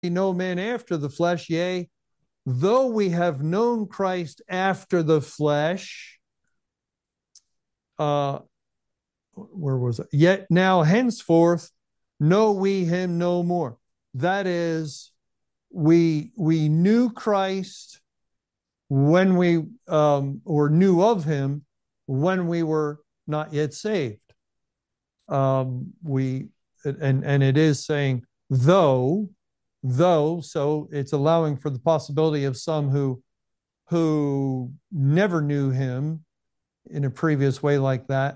know men after the flesh, yea, though we have known Christ after the flesh, uh, where was it? Yet now henceforth know we him no more. That is, we knew Christ when we or knew of him when we were not yet saved. We and it is saying though, so it's allowing for the possibility of some who never knew him in a previous way like that,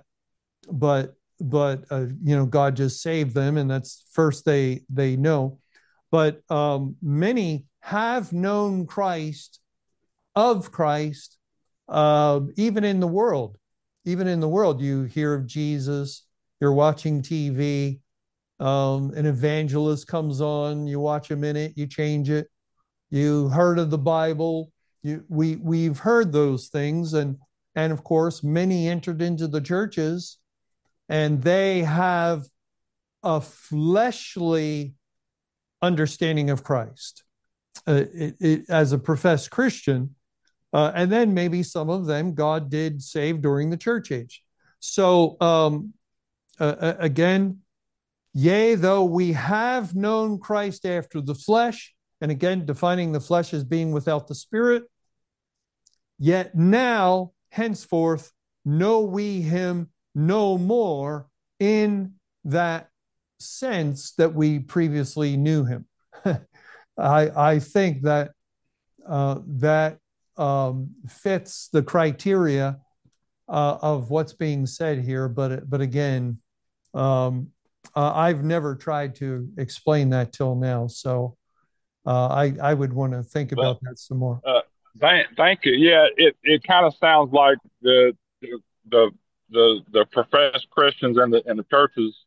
but God just saved them, and that's first they know. But many have known Christ of Christ, even in the world. Even in the world, you hear of Jesus. You're watching TV. An evangelist comes on. You watch a minute. You change it. You heard of the Bible. We've heard those things, and of course, many entered into the churches, and they have a fleshly understanding of Christ as a professed Christian. And then maybe some of them God did save during the church age. So again, yea, though we have known Christ after the flesh, and again, defining the flesh as being without the spirit, yet now, henceforth, know we him no more in that sense that we previously knew him. I think that fits the criteria of what's being said here. But again, I've never tried to explain that till now. So I would want to think But about that some more. thank you. Yeah, it kind of sounds like the the professed Christians in the churches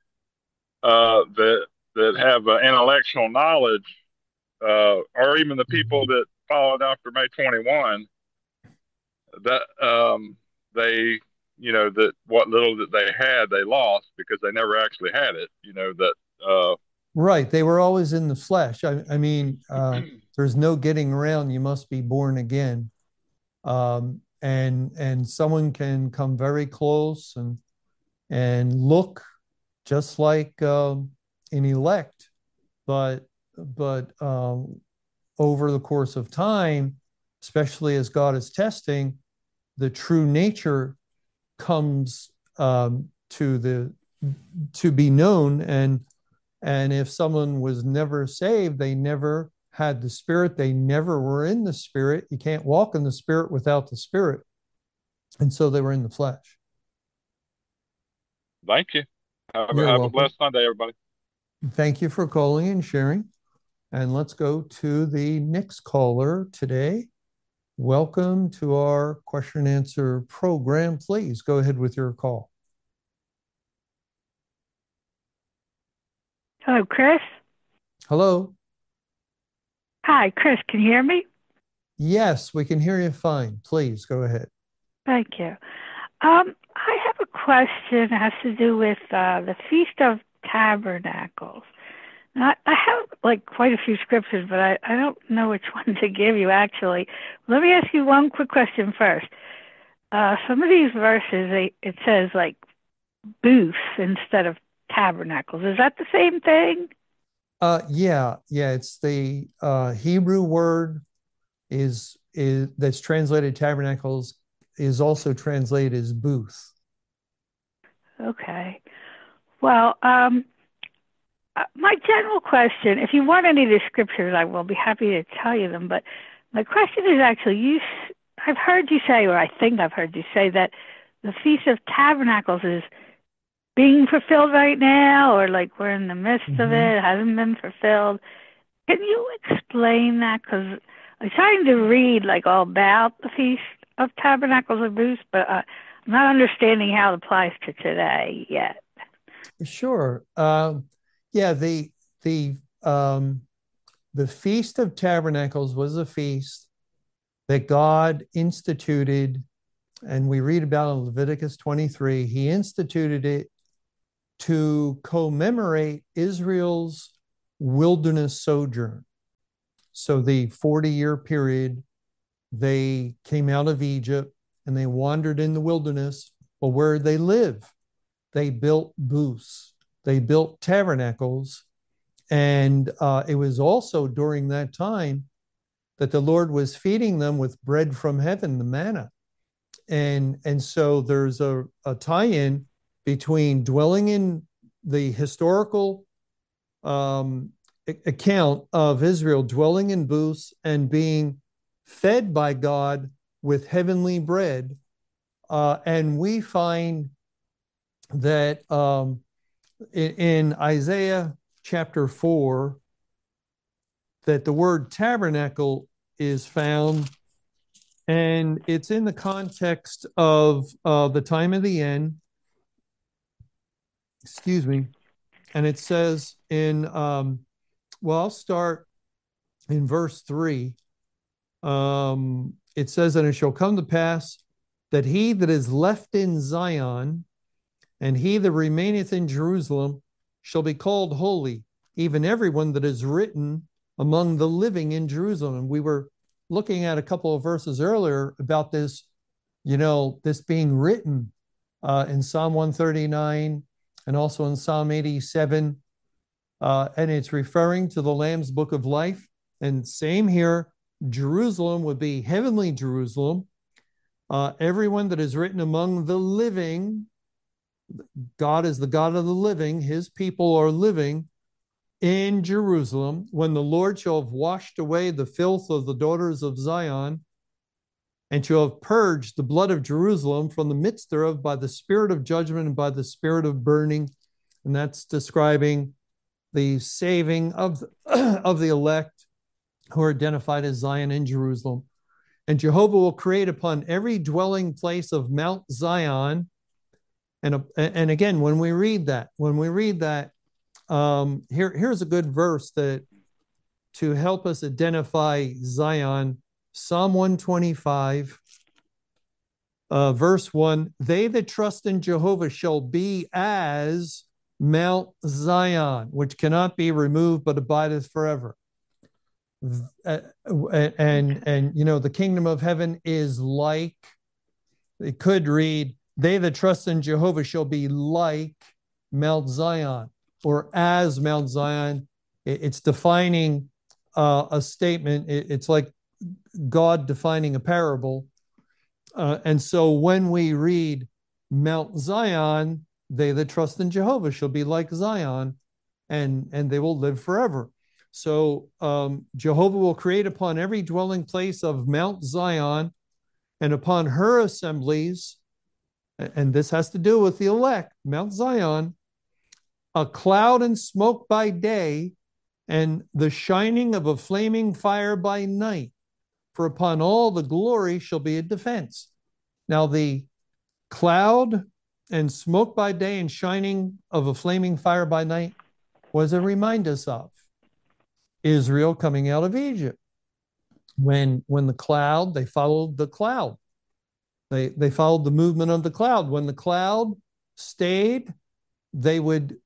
that have intellectual knowledge, or even the people that followed after May 21, that they that what little that they had they lost because they never actually had it. That Right. They were always in the flesh. I mean, there's no getting around. You must be born again. And someone can come very close and look just like an elect, but over the course of time, especially as God is testing, the true nature comes to be known, and if someone was never saved, they never had the spirit, they never were in the spirit. You can't walk in the spirit without the spirit, and so they were in the flesh. thank you. You're Have a welcome. blessed Sunday, everybody. Thank you for calling and sharing. And let's go to the next caller today. Welcome to our question and answer program. Please go ahead with your call. Hello, Chris. Hello. Hi, Chris. Can you hear me? Yes, we can hear you fine. Please go ahead. Thank you. I have a question that has to do with the Feast of Tabernacles. I have like quite a few scriptures, but I don't know which one to give you actually. Let me ask you one quick question first. Some of these verses, it says like booths instead of tabernacles. Is that the same thing? Yeah. It's the Hebrew word is that's translated tabernacles is also translated as booth. Okay. Well, my general question, if you want any of the scriptures, I will be happy to tell you them. But my question is actually, I've heard you say, or I think I've heard you say that the Feast of Tabernacles is being fulfilled right now, or like we're in the midst of Mm-hmm. it, hasn't been fulfilled. Can you explain that? Because I'm trying to read like all about the Feast of Tabernacles and Booths, but I'm not understanding how it applies to today yet. Sure. Yeah, the um, the Feast of Tabernacles was a feast that God instituted, and we read about in Leviticus 23. He instituted it to commemorate Israel's wilderness sojourn. So the 40-year period, they came out of Egypt and they wandered in the wilderness. Well, where did they live? They built booths, they built tabernacles. And it was also during that time that the Lord was feeding them with bread from heaven, the manna. And so there's a tie-in between dwelling in the historical account of Israel dwelling in booths and being fed by God with heavenly bread. And we find that in Isaiah chapter 4, that the word tabernacle is found, and it's in the context of the time of the end. Excuse me. And it says in, I'll start in verse 3. It says, and it shall come to pass that he that is left in Zion and he that remaineth in Jerusalem shall be called holy, even everyone that is written among the living in Jerusalem. And we were looking at a couple of verses earlier about this, this being written in Psalm 139 and also in Psalm 87. And it's referring to the Lamb's Book of Life. And same here, Jerusalem would be heavenly Jerusalem. Everyone that is written among the living, God is the God of the living. His people are living in Jerusalem. When the Lord shall have washed away the filth of the daughters of Zion, and shall have purged the blood of Jerusalem from the midst thereof by the spirit of judgment and by the spirit of burning. And that's describing the saving of the elect who are identified as Zion and Jerusalem. And Jehovah will create upon every dwelling place of Mount Zion. And again, when we read that, here's a good verse that to help us identify Zion. Psalm 125, verse 1, they that trust in Jehovah shall be as Mount Zion, which cannot be removed but abideth forever. And the kingdom of heaven is like, it could read, they that trust in Jehovah shall be like Mount Zion, or as Mount Zion. It's defining a statement. It's like God defining a parable. And so when we read Mount Zion, they that trust in Jehovah shall be like Zion, and they will live forever. So Jehovah will create upon every dwelling place of Mount Zion and upon her assemblies, and this has to do with the elect, Mount Zion, a cloud and smoke by day, and the shining of a flaming fire by night. For upon all the glory shall be a defense. Now the cloud and smoke by day and shining of a flaming fire by night was a remind us of Israel coming out of Egypt. When the cloud, they followed the cloud. They followed the movement of the cloud. When the cloud stayed, they would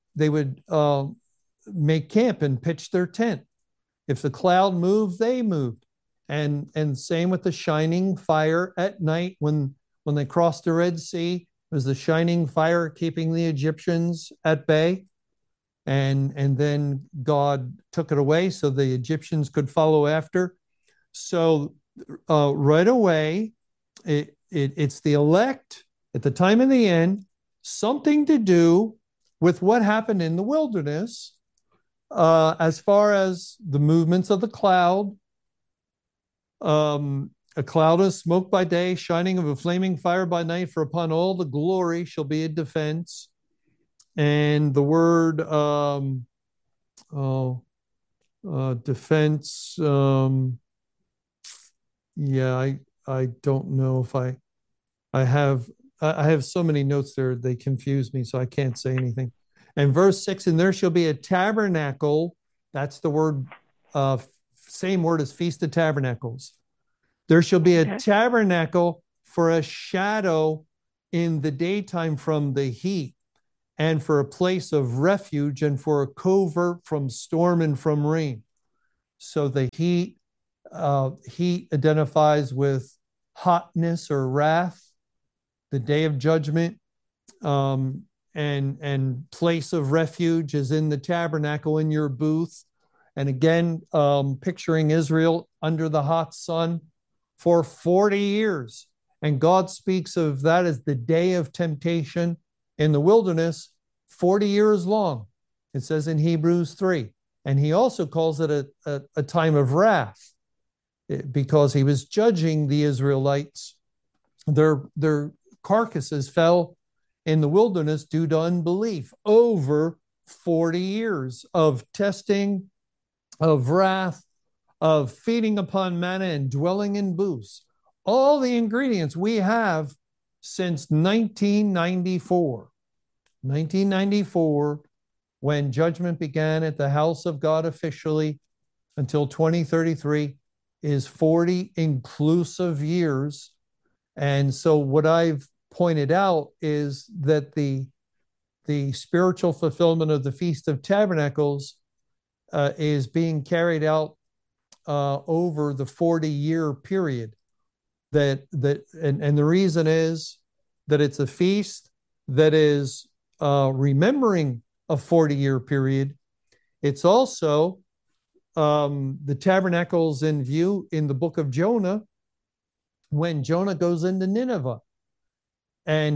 make camp and pitch their tent. If the cloud moved, they moved. And same with the shining fire at night when they crossed the Red Sea. It was the shining fire keeping the Egyptians at bay. And then God took it away so the Egyptians could follow after. So right away, it's the elect at the time of the end, something to do with what happened in the wilderness as far as the movements of the cloud. A cloud of smoke by day, shining of a flaming fire by night, for upon all the glory shall be a defense. And the word defense, I don't know if I have so many notes there, they confuse me, so I can't say anything. And verse 6, and there shall be a tabernacle. That's the word, same word as Feast of Tabernacles. There shall be a tabernacle for a shadow in the daytime from the heat, and for a place of refuge, and for a covert from storm and from rain. So the heat Heat identifies with hotness or wrath. The day of judgment and place of refuge is in the tabernacle in your booth. And again, picturing Israel under the hot sun for 40 years. And God speaks of that as the day of temptation in the wilderness, 40 years long. It says in Hebrews 3. And he also calls it a time of wrath because he was judging the Israelites. Their carcasses fell in the wilderness due to unbelief over 40 years of testing, of wrath, of feeding upon manna and dwelling in booths. All the ingredients we have since 1994. 1994, when judgment began at the house of God officially until 2033, is 40 inclusive years. And so what I've pointed out is that the spiritual fulfillment of the Feast of Tabernacles is being carried out over the 40-year period. And the reason is that it's a feast that is remembering a 40-year period. It's also the tabernacles in view in the book of Jonah, when Jonah goes into Nineveh. And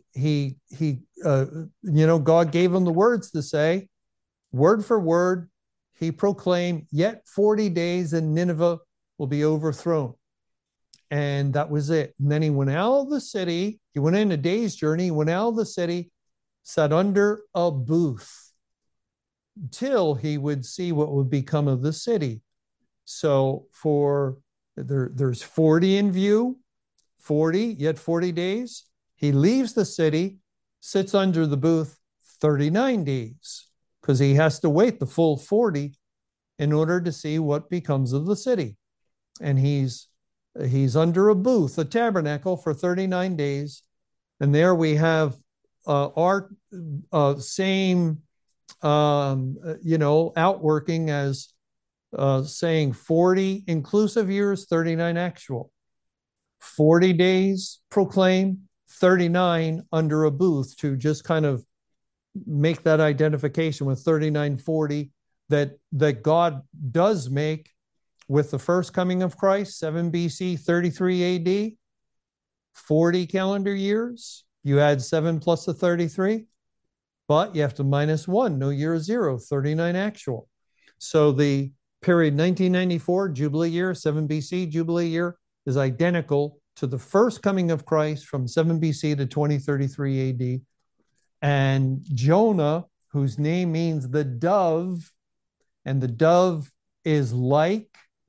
God gave him the words to say, word for word, he proclaimed, yet 40 days and Nineveh will be overthrown. And that was it. And then he went out of the city. He went in a day's journey. He went out of the city, sat under a booth till he would see what would become of the city. So there's 40 in view, 40, yet 40 days. He leaves the city, sits under the booth 39 days, because he has to wait the full 40 in order to see what becomes of the city. And he's under a booth, a tabernacle, for 39 days. And there we have our same, outworking as saying 40 inclusive years, 39 actual. 40 days proclaim, 39 under a booth, to just kind of make that identification with 3940 that God does make with the first coming of Christ, 7 BC, 33 AD, 40 calendar years. You add 7 plus the 33, but you have to minus 1, no year 0, 39 actual. So the period 1994, Jubilee year, 7 BC, Jubilee year, is identical to the first coming of Christ from 7 BC to 2033 AD. And Jonah, whose name means the dove, and the dove is like,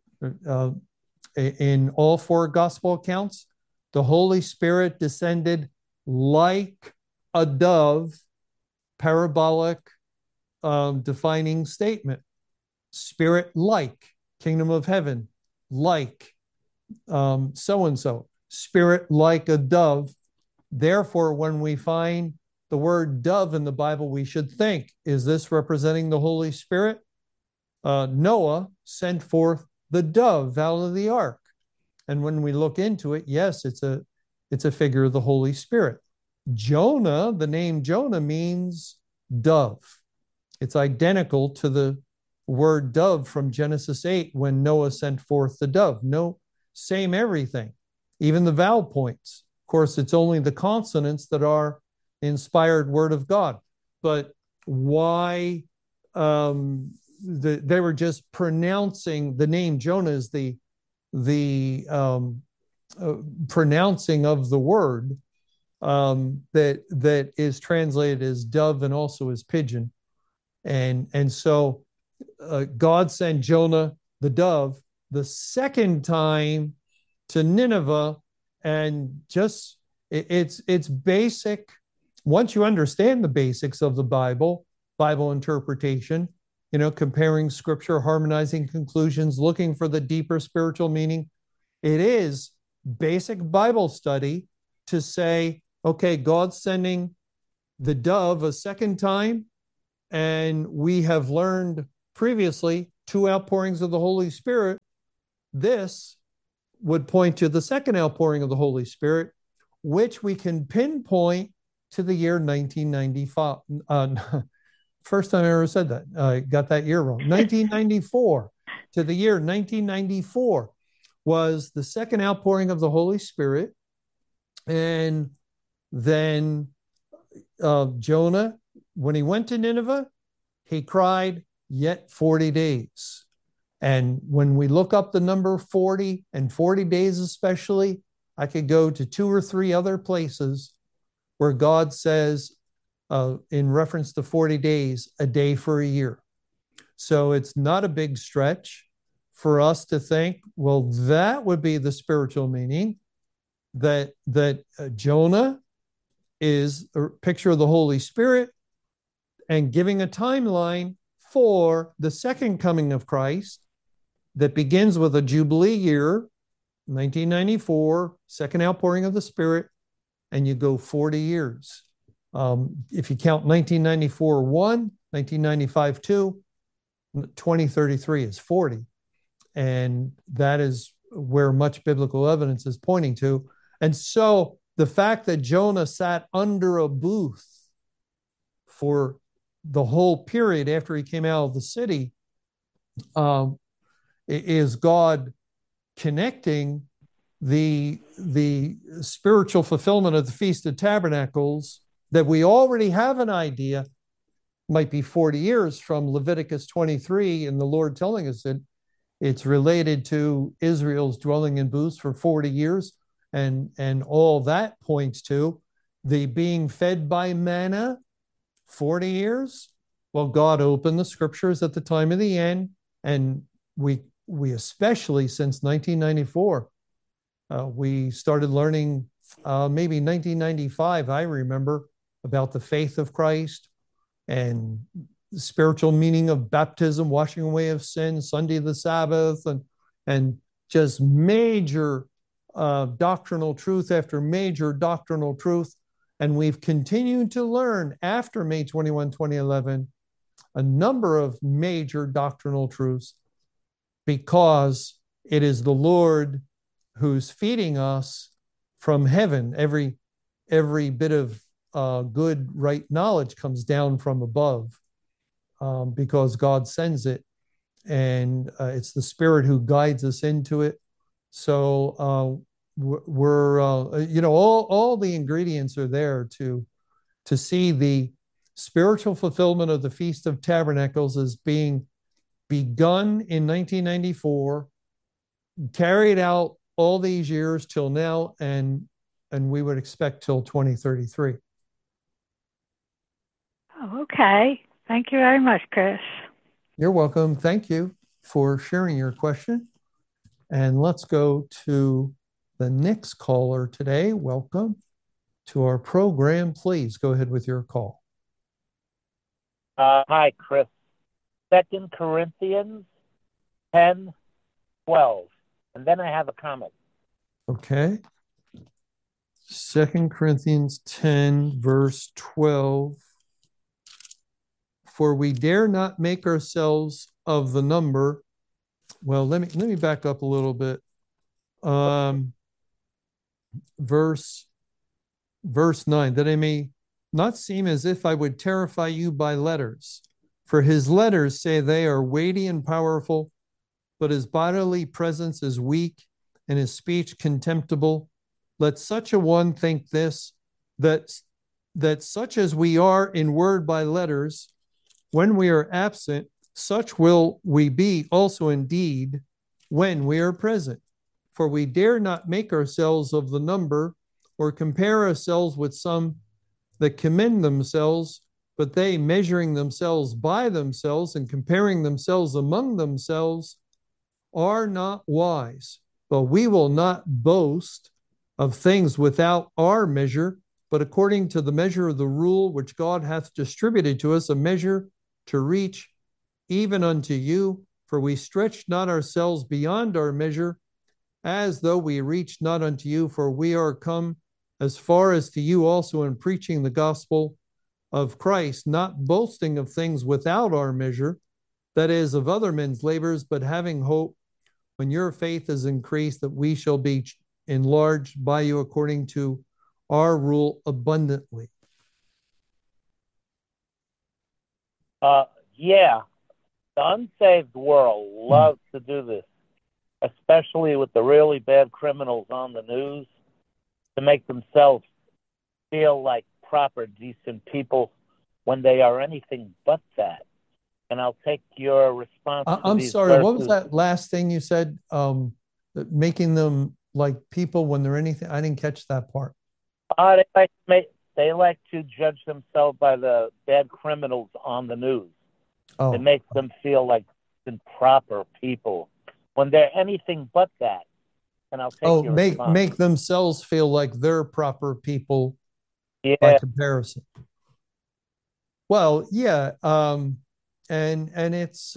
in all 4 gospel accounts, the Holy Spirit descended like a dove, parabolic defining statement. Spirit like, kingdom of heaven, like so-and-so. Spirit like a dove. Therefore, when we find the word dove in the Bible, we should think, is this representing the Holy Spirit? Noah sent forth the dove out of the ark. And when we look into it, yes, it's a figure of the Holy Spirit. Jonah, the name Jonah means dove. It's identical to the word dove from Genesis 8 when Noah sent forth the dove. No, same everything, even the vowel points. Of course, it's only the consonants that are inspired word of God. But why they were just pronouncing the name Jonah as the pronouncing of the word that is translated as dove and also as pigeon. And so God sent Jonah the dove the second time to Nineveh, and just it's basic. Once you understand the basics of the Bible interpretation, comparing scripture, harmonizing conclusions, looking for the deeper spiritual meaning, it is basic Bible study to say, okay, God's sending the dove a second time, and we have learned previously 2 outpourings of the Holy Spirit this would point to the second outpouring of the Holy Spirit, which we can pinpoint to the year 1995. First time I ever said that. I got that year wrong. 1994. To the year 1994 was the second outpouring of the Holy Spirit. And then Jonah, when he went to Nineveh, he cried, yet 40 days. And when we look up the number 40 and 40 days especially, I could go to 2 or 3 other places where God says, in reference to 40 days, a day for a year. So it's not a big stretch for us to think, well, that would be the spiritual meaning, that Jonah is a picture of the Holy Spirit and giving a timeline for the second coming of Christ that begins with a Jubilee year, 1994, second outpouring of the Spirit, and you go 40 years. If you count 1994 1, 1995 2, 2033 is 40. And that is where much biblical evidence is pointing to. And so the fact that Jonah sat under a booth for the whole period after he came out of the city is God connecting the spiritual fulfillment of the Feast of Tabernacles that we already have an idea might be 40 years from Leviticus 23, and the Lord telling us that it's related to Israel's dwelling in booths for 40 years, and all that points to the being fed by manna 40 years. Well, God opened the scriptures at the time of the end, and we especially since 1994, we started learning maybe 1995, I remember, about the faith of Christ and the spiritual meaning of baptism, washing away of sin, Sunday of the Sabbath, and just major doctrinal truth after major doctrinal truth. And we've continued to learn after May 21, 2011, a number of major doctrinal truths, because it is the Lord who's feeding us from heaven. Every bit of good, right knowledge comes down from above, because God sends it, and it's the Spirit who guides us into it. So we're all the ingredients are there to see the spiritual fulfillment of the Feast of Tabernacles as being begun in 1994, carried out all these years till now, and we would expect till 2033. Oh, okay. Thank you very much, Chris. You're welcome. Thank you for sharing your question. And let's go to the next caller today. Welcome to our program. Please go ahead with your call. Hi, Chris. 2 Corinthians 10:12. And then I have a comment. Okay. 2 Corinthians 10, verse 12. For we dare not make ourselves of the number. Well, let me back up a little bit. Verse 9, that I may not seem as if I would terrify you by letters. For his letters say they are weighty and powerful, but his bodily presence is weak and his speech contemptible. Let such a one think this, that such as we are in word by letters, when we are absent, such will we be also indeed when we are present. For we dare not make ourselves of the number, or compare ourselves with some that commend themselves, but they, measuring themselves by themselves and comparing themselves among themselves, are not wise. But we will not boast of things without our measure, but according to the measure of the rule which God hath distributed to us, a measure to reach even unto you. For we stretch not ourselves beyond our measure, as though we reached not unto you, for we are come as far as to you also in preaching the gospel of Christ, not boasting of things without our measure, that is, of other men's labors, but having hope when your faith is increased, that we shall be enlarged by you according to our rule abundantly. Yeah, the unsaved world loves to do this, especially with the really bad criminals on the news, to make themselves feel like proper, decent people when they are anything but that. And I'll take your response to I'm these sorry, verses. what was that last thing you said? Making them like people when they're anything. I didn't catch that part. They like to judge themselves by the bad criminals on the news. Oh, It makes them feel like proper people when they're anything but that. And I'll take your response. Make themselves feel like they're proper people by Yeah, comparison. Well, yeah, and it's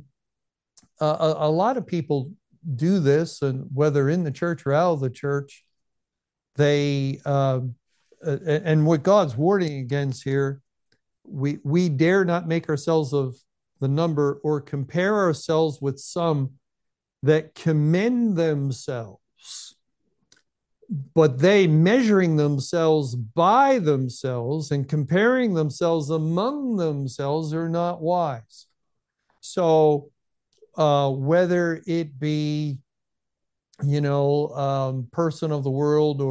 a lot of people do this, and whether in the church or out of the church, they and what God's warning against here, we dare not make ourselves of the number or compare ourselves with some that commend themselves, but they measuring themselves by themselves and comparing themselves among themselves are not wise. So whether it be, person of the world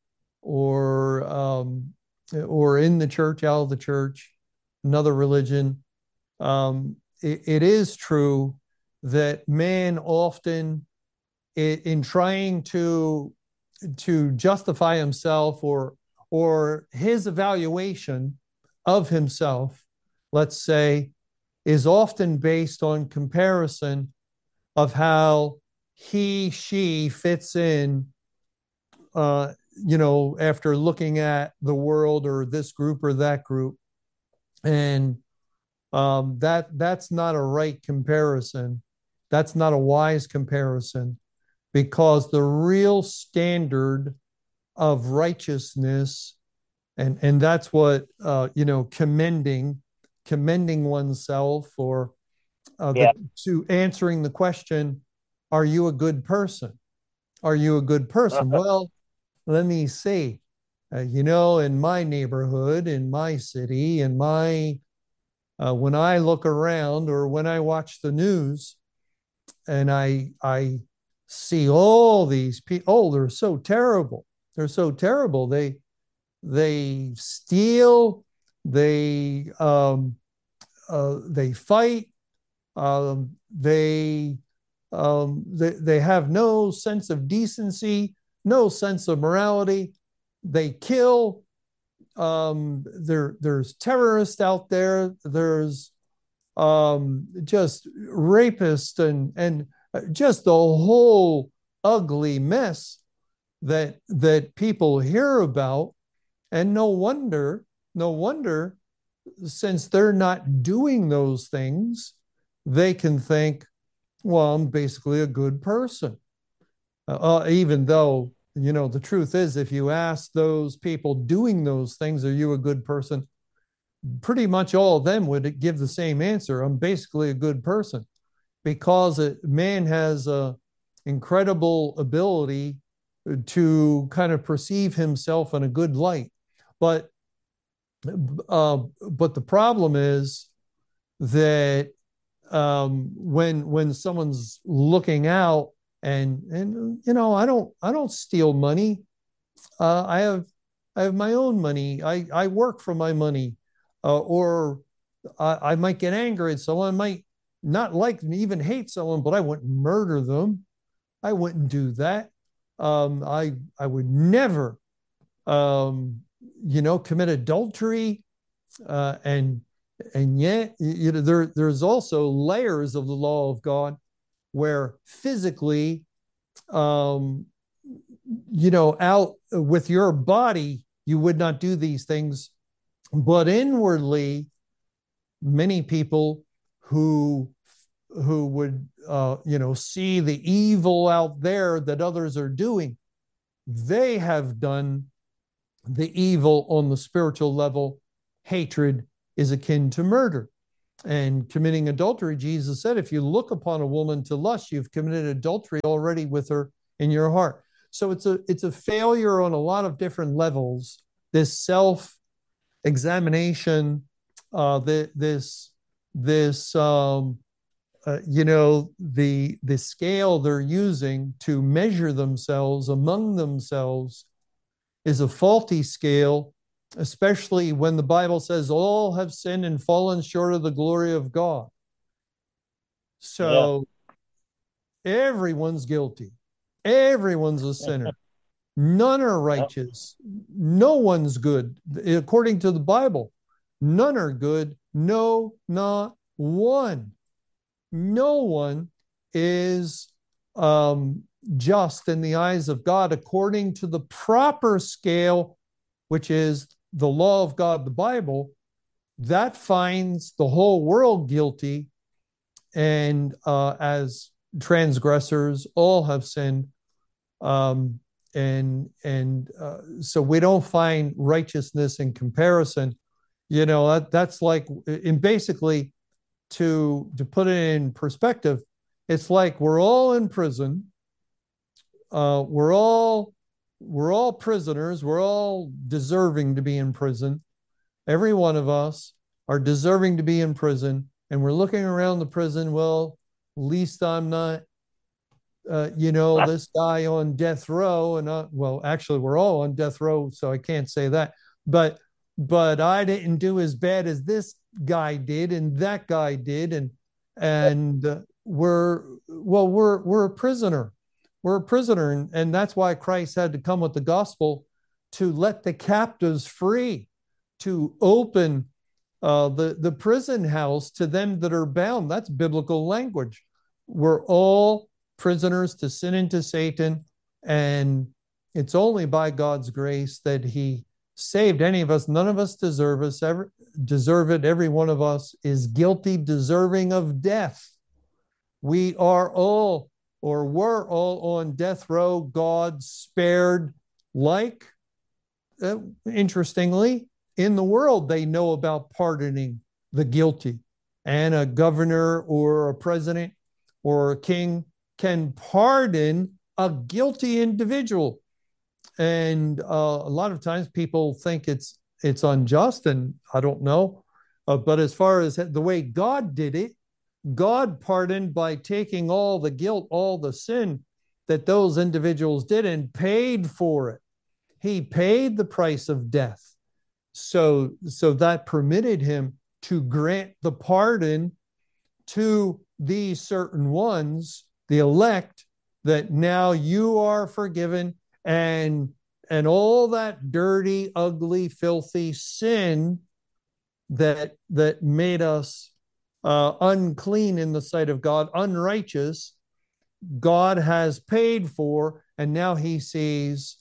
or in the church, out of the church, another religion, it is true that man often, in trying to justify himself or his evaluation of himself, let's say, is often based on comparison of how she fits in, after looking at the world or this group or that group. And that's not a right comparison. That's not a wise comparison, because the real standard of righteousness, and that's what commending oneself, or to answering the question, are you a good person? Are you a good person? Well, let me see. In my neighborhood, in my city, in my when I look around or when I watch the news, and I see all these people, oh, they're so terrible. They're so terrible. They steal. They fight. They have no sense of decency, no sense of morality. They kill. There's terrorists out there. There's just rapists and just the whole ugly mess that people hear about. And no wonder, since they're not doing those things, they can think, well, I'm basically a good person. Even though, the truth is, if you ask those people doing those things, are you a good person? Pretty much all of them would give the same answer. I'm basically a good person, because man has a incredible ability to kind of perceive himself in a good light. But the problem is that when someone's looking out, and I don't steal money. I have my own money. I work for my money, or I might get angry at someone. I might not like and even hate someone, but I wouldn't murder them. I wouldn't do that. I would never, commit adultery, and yet, there's also layers of the law of God where physically, out with your body, you would not do these things, but inwardly, many people who would, see the evil out there that others are doing, they have done the evil on the spiritual level. Hatred is akin to murder. And committing adultery, Jesus said, if you look upon a woman to lust, you've committed adultery already with her in your heart. So it's a failure on a lot of different levels. This self-examination, this the scale they're using to measure themselves among themselves is a faulty scale, especially when the Bible says all have sinned and fallen short of the glory of God. So everyone's guilty. Everyone's a sinner. None are righteous. No one's good. According to the Bible, none are good. No, not one. No one is just in the eyes of God according to the proper scale, which is the law of God, the Bible. That finds the whole world guilty, and as transgressors, all have sinned. So we don't find righteousness in comparison. That's like, and basically, to put it in perspective, it's like we're all in prison. We're all prisoners. We're all deserving to be in prison. Every one of us are deserving to be in prison, and we're looking around the prison. Well, at least I'm not, this guy on death row, and well, actually, we're all on death row, so I can't say that. But I didn't do as bad as this guy did, and that guy did, and we're a prisoner. We're a prisoner, and that's why Christ had to come with the gospel to let the captives free, to open the prison house to them that are bound. That's biblical language. We're all prisoners to sin and to Satan, and it's only by God's grace that he saved any of us. None of us deserve it. Every one of us is guilty, deserving of death. We are all, or were all, on death row. God spared, interestingly, in the world, they know about pardoning the guilty. And a governor or a president or a king can pardon a guilty individual. And a lot of times people think it's unjust, and I don't know. But as far as the way God did it, God pardoned by taking all the guilt, all the sin that those individuals did, and paid for it. He paid the price of death. So that permitted him to grant the pardon to these certain ones, the elect, that now you are forgiven, and all that dirty, ugly, filthy sin that made us unclean in the sight of God, unrighteous, God has paid for, and now he sees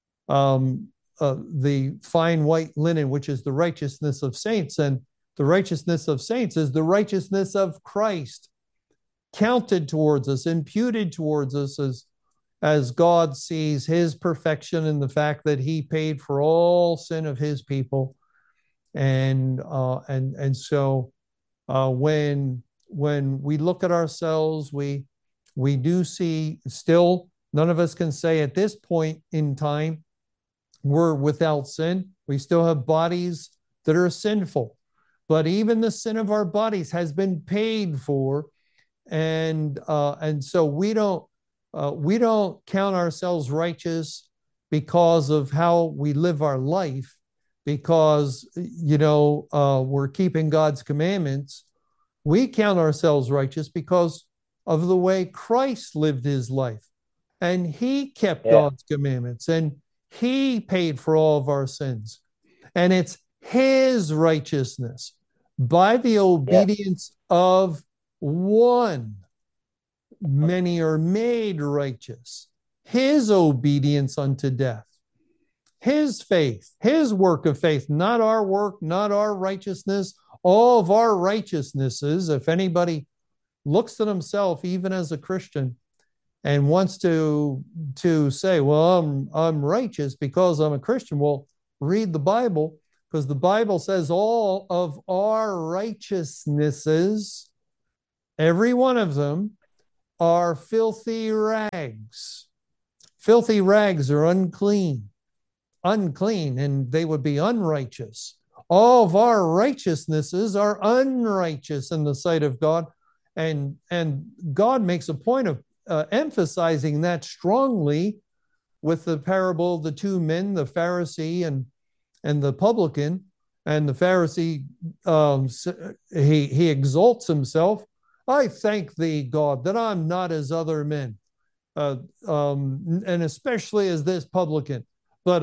the fine white linen, which is the righteousness of saints. And the righteousness of saints is the righteousness of Christ, counted towards us, imputed towards us, as God sees his perfection in the fact that he paid for all sin of his people. And so when we look at ourselves, we do see, still, none of us can say at this point in time we're without sin. We still have bodies that are sinful, but even the sin of our bodies has been paid for, and so we don't count ourselves righteous because of how we live our life, because we're keeping God's commandments. We count ourselves righteous because of the way Christ lived his life, and he kept God's commandments, and he paid for all of our sins. And it's his righteousness by the obedience of one. Many are made righteous. His obedience unto death. His faith, his work of faith, not our work, not our righteousness. All of our righteousnesses, if anybody looks at himself, even as a Christian, and wants to say, well, I'm righteous because I'm a Christian. Well, read the Bible. because the Bible says all of our righteousnesses, every one of them, are filthy rags. Filthy rags are unclean, and they would be unrighteous. All of our righteousnesses are unrighteous in the sight of God. And God makes a point of emphasizing that strongly with the parable of the two men, the Pharisee and the publican. And the Pharisee, he exalts himself. I thank thee, God, that I'm not as other men, and especially as this publican. But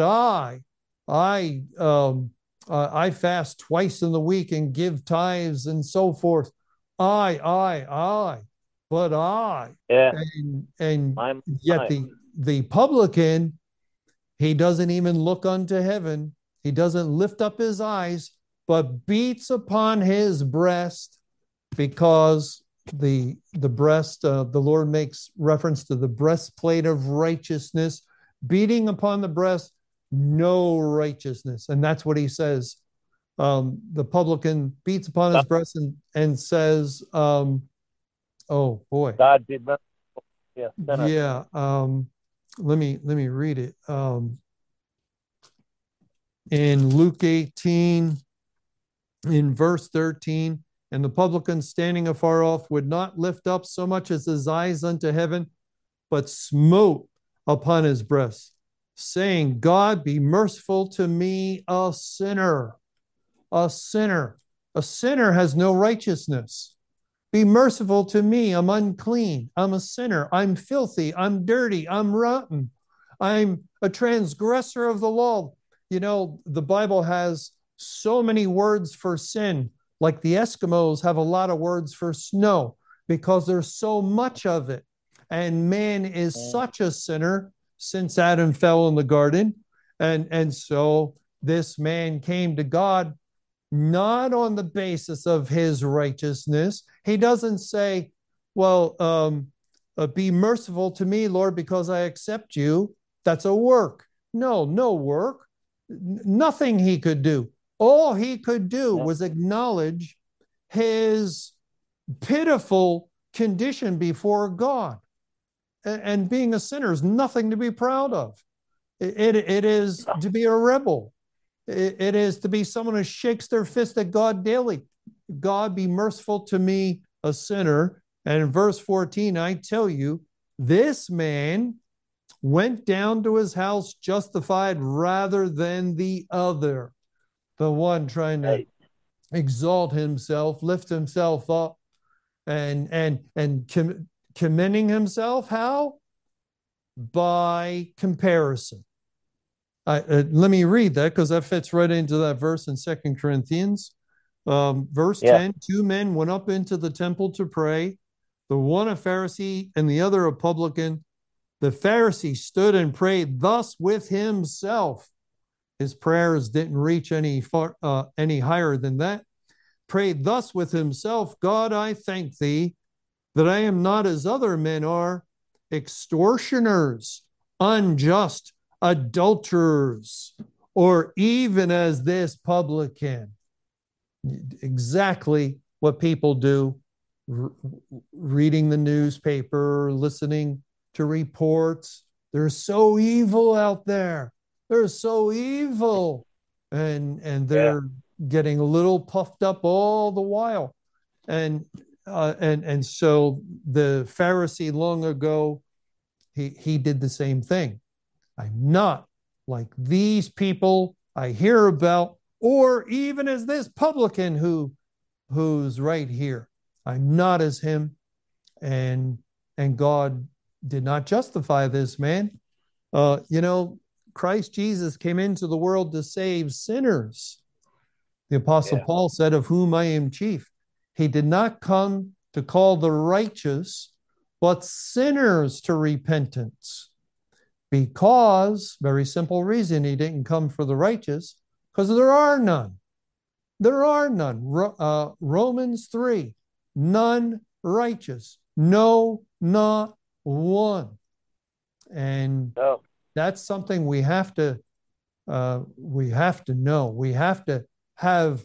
I fast twice in the week and give tithes and so forth. I, but I. Yeah. And My. yet the publican, he doesn't even look unto heaven. He doesn't lift up his eyes, but beats upon his breast, because the breast, the Lord makes reference to the breastplate of righteousness, beating upon the breast, no righteousness. And that's what he says. The publican beats upon his breast and says, oh boy. God be merciful. Yeah. Yeah. Let me read it. In Luke 18, in verse 13, and the publican standing afar off would not lift up so much as his eyes unto heaven, but smote upon his breast, saying, God, be merciful to me, a sinner. A sinner. A sinner has no righteousness. Be merciful to me. I'm unclean. I'm a sinner. I'm filthy. I'm dirty. I'm rotten. I'm a transgressor of the law. You know, the Bible has so many words for sin, like the Eskimos have a lot of words for snow, because there's so much of it. And man is such a sinner since Adam fell in the garden. And so this man came to God not on the basis of his righteousness. He doesn't say, well, be merciful to me, Lord, because I accept you. That's a work. No work. Nothing he could do. All he could do was acknowledge his pitiful condition before God. And being a sinner is nothing to be proud of. It is to be a rebel. It is to be someone who shakes their fist at God daily. God, be merciful to me, a sinner. And in verse 14, I tell you, this man went down to his house justified rather than the other, the one trying to exalt himself, lift himself up, and commending himself. How? By comparison. Let me read that, because that fits right into that verse in 2 Corinthians. Verse 10, two men went up into the temple to pray, the one a Pharisee and the other a publican. The Pharisee stood and prayed thus with himself. His prayers didn't reach any higher than that. Prayed thus with himself, God, I thank thee that I am not as other men are, extortioners, unjust, adulterers, or even as this publican. Exactly what people do, reading the newspaper, listening to reports. They're so evil out there. They're so evil. And they're getting a little puffed up all the while. And so the Pharisee long ago, he did the same thing. I'm not like these people I hear about, or even as this publican who's right here. I'm not as him. And God did not justify this man. Christ Jesus came into the world to save sinners. The Apostle Paul said, of whom I am chief. He did not come to call the righteous, but sinners to repentance. Because, very simple reason, he didn't come for the righteous, because there are none. There are none. Romans 3, none righteous. No, not one. And that's something we have to We have to know. We have to have,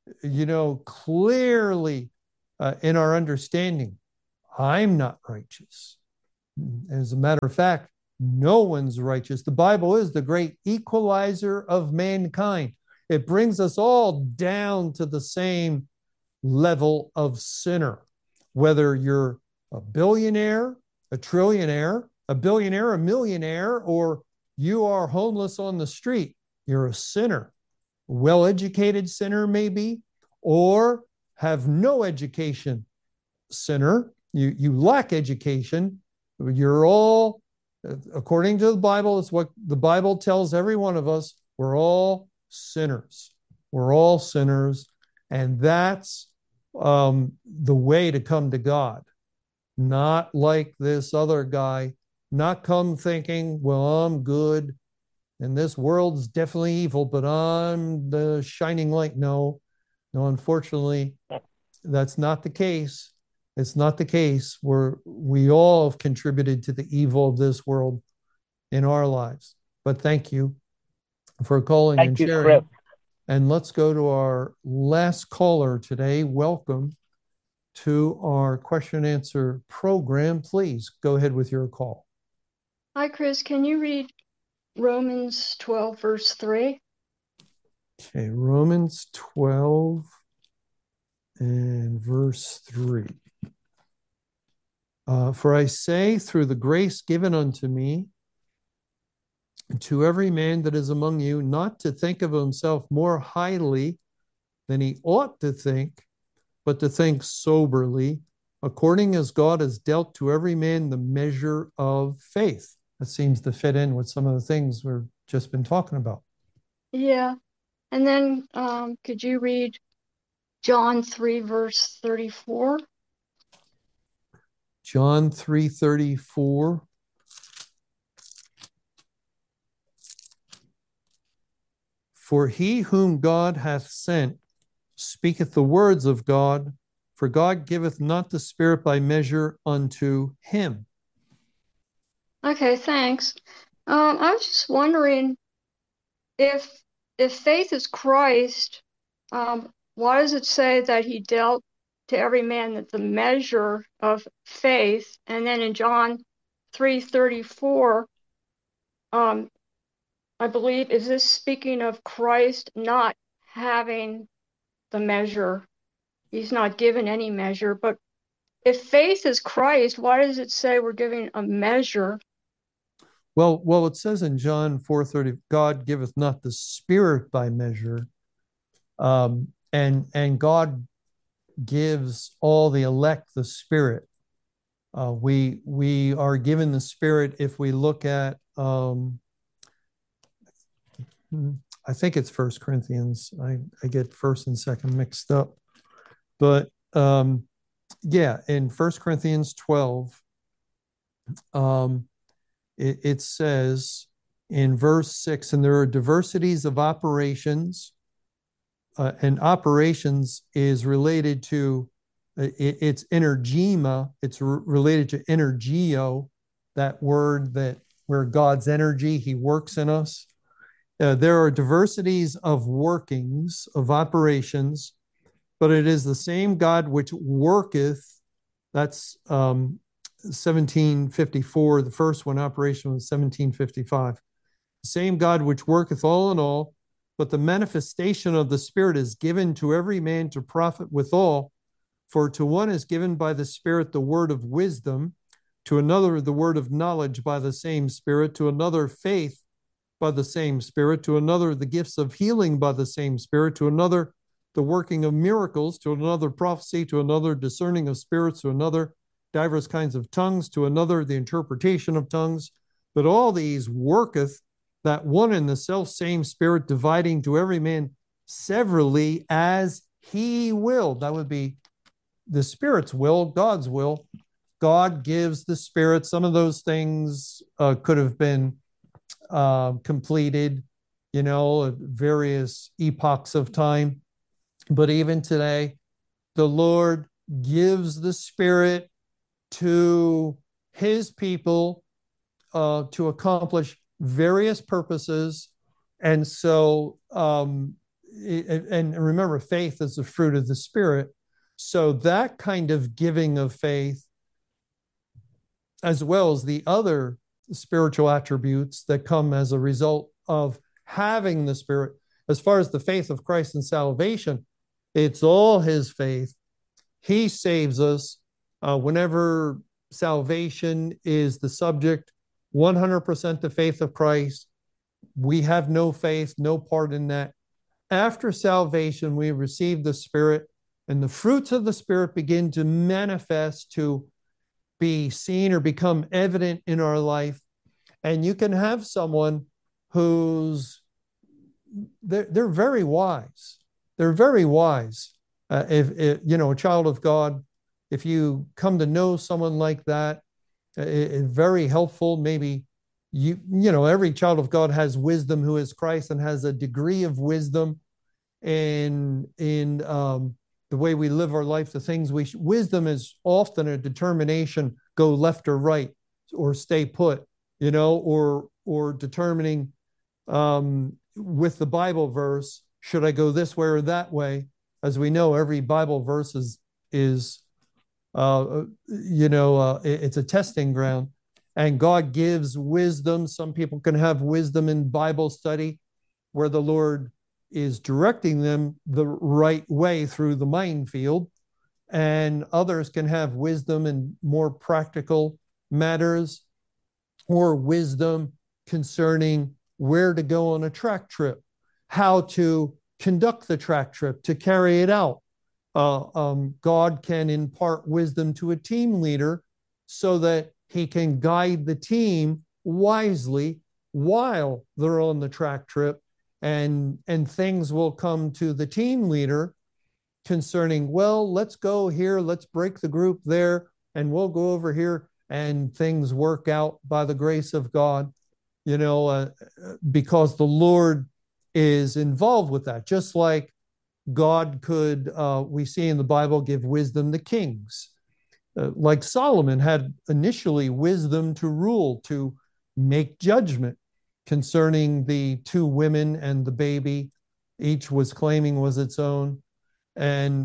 clearly in our understanding, I'm not righteous. As a matter of fact, no one's righteous. The Bible is the great equalizer of mankind. It brings us all down to the same level of sinner, whether you're a billionaire, a trillionaire, a billionaire, a millionaire, or you are homeless on the street. You're a sinner, well-educated sinner maybe, or have no education sinner. You lack education. You're all, according to the Bible, it's what the Bible tells every one of us. We're all sinners. We're all sinners. And that's the way to come to God. Not like this other guy, not come thinking, well, I'm good and this world's definitely evil, but I'm the shining light. No, unfortunately, that's not the case. It's not the case. We all have contributed to the evil of this world in our lives. But thank you for calling and sharing. Chris. And let's go to our last caller today. Welcome to our question and answer program. Please go ahead with your call. Hi, Chris. Can you read Romans 12, verse 3? Okay, Romans 12 and verse 3. For I say, through the grace given unto me, to every man that is among you, not to think of himself more highly than he ought to think, but to think soberly, according as God has dealt to every man the measure of faith. That seems to fit in with some of the things we've just been talking about. Yeah. And then could you read John 3, verse 34? John 3:34. For he whom God hath sent speaketh the words of God, for God giveth not the Spirit by measure unto him. Okay, thanks. I was just wondering if faith is Christ, why does it say that he dealt to every man that the measure of faith? And then in John 3:34, I believe, is this speaking of Christ not having the measure? He's not given any measure, but if faith is Christ, why does it say we're giving a measure? Well, it says in John 4:30, God giveth not the Spirit by measure, and God gives all the elect the Spirit. We are given the Spirit if we look at, I think it's 1 Corinthians. I get 1st and 2nd mixed up, but yeah, in 1 Corinthians 12. It says in verse 6, and there are diversities of operations, and operations is related to, it's energema, it's related to energio, that word that where God's energy, he works in us. There are diversities of workings, of operations, but it is the same God which worketh, that's 1754, the first one, operation was 1755. The same God which worketh all in all, but the manifestation of the Spirit is given to every man to profit withal. For to one is given by the Spirit the word of wisdom, to another the word of knowledge by the same Spirit, to another faith by the same Spirit, to another the gifts of healing by the same Spirit, to another the working of miracles, to another prophecy, to another discerning of spirits, to another diverse kinds of tongues, to another the interpretation of tongues. But all these worketh that one and the self same Spirit, dividing to every man severally as he will. That would be the Spirit's will, God's will. God gives the Spirit. Some of those things could have been completed, at various epochs of time. But even today, the Lord gives the Spirit to his people to accomplish various purposes And so, and remember, faith is the fruit of the Spirit. So that kind of giving of faith, as well as the other spiritual attributes that come as a result of having the Spirit, as far as the faith of Christ and salvation, it's all his faith. He saves us. Whenever salvation is the subject, 100% the faith of Christ. We have no faith, no part in that. After salvation, we receive the Spirit, and the fruits of the Spirit begin to manifest, to be seen or become evident in our life. And you can have someone who's they're very wise. They're very wise. If you know, a child of God, if you come to know someone like that, it's very helpful. Maybe you know, every child of God has wisdom who is Christ and has a degree of wisdom in the way we live our life, the things wisdom is often a determination, go left or right or stay put, you know, or determining with the Bible verse, should I go this way or that way? As we know, every Bible verse is it's a testing ground, and God gives wisdom. Some people can have wisdom in Bible study where the Lord is directing them the right way through the minefield, and others can have wisdom in more practical matters, or wisdom concerning where to go on a track trip, how to conduct the track trip, to carry it out. God can impart wisdom to a team leader so that he can guide the team wisely while they're on the track trip, and things will come to the team leader concerning, well, let's go here, let's break the group there, and we'll go over here, and things work out by the grace of God, you know, because the Lord is involved with that. Just like God could, we see in the Bible, give wisdom to kings. Like Solomon had initially wisdom to rule, to make judgment concerning the two women and the baby each was claiming was its own. And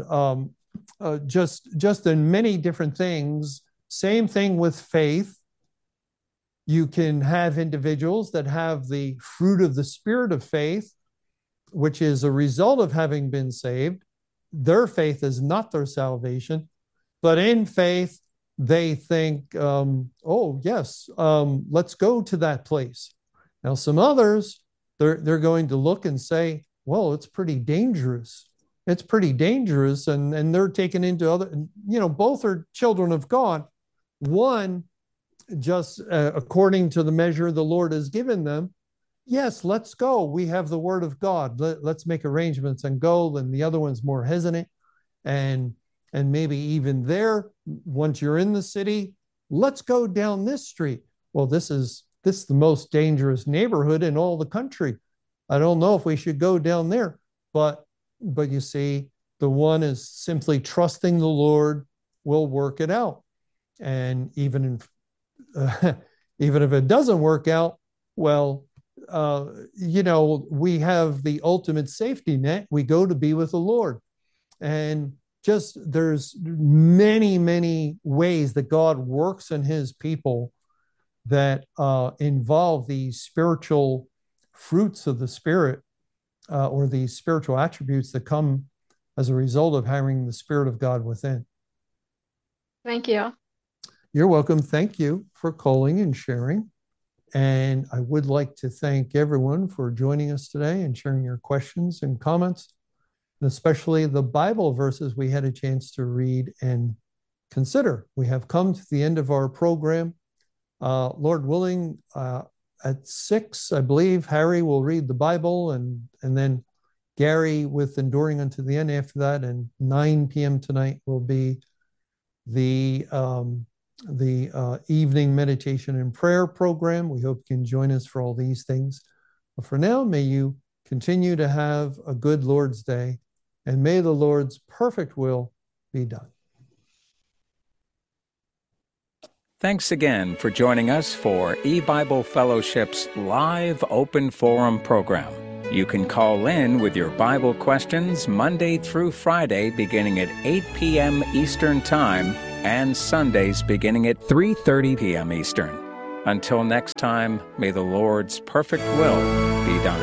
just in many different things. Same thing with faith. You can have individuals that have the fruit of the Spirit of faith, which is a result of having been saved. Their faith is not their salvation, but in faith, they think, oh, yes, let's go to that place. Now, some others, they're going to look and say, well, it's pretty dangerous. It's pretty dangerous. And they're taken into other, you know, both are children of God. One, just according to the measure the Lord has given them, yes, let's go. We have the word of God. Let's make arrangements and go. And the other one's more hesitant. And maybe even there, once you're in the city, let's go down this street. Well, this is the most dangerous neighborhood in all the country. I don't know if we should go down there. But you see, the one is simply trusting the Lord will work it out. And even if it doesn't work out, well, you know, we have the ultimate safety net. We go to be with the Lord. And just there's many, many ways that God works in his people that involve these spiritual fruits of the Spirit, or these spiritual attributes that come as a result of having the Spirit of God within. Thank you. You're welcome. Thank you for calling and sharing. And I would like to thank everyone for joining us today and sharing your questions and comments, and especially the Bible verses we had a chance to read and consider. We have come to the end of our program. Lord willing, at 6, I believe, Harry will read the Bible, and then Gary with Enduring Unto the End after that, and 9 p.m. tonight will be the evening meditation and prayer program. We hope you can join us for all these things. But for now, may you continue to have a good Lord's Day, and may the Lord's perfect will be done. Thanks again for joining us for eBible Fellowship's live open forum program. You can call in with your Bible questions Monday through Friday beginning at 8 p.m. Eastern Time and Sundays beginning at 3:30 p.m. Eastern. Until next time, may the Lord's perfect will be done.